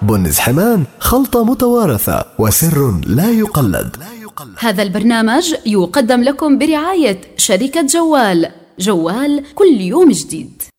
بن زحمان خلطة متوارثة وسر لا يقلد. هذا البرنامج يقدم لكم برعاية شركة جوال كل يوم جديد.